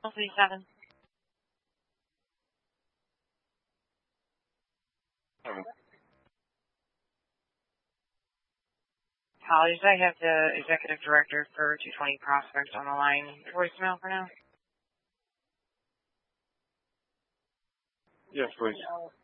7. Apologies, I have the executive director for 220 Prospect on the line. Voicemail for now? Yes, please.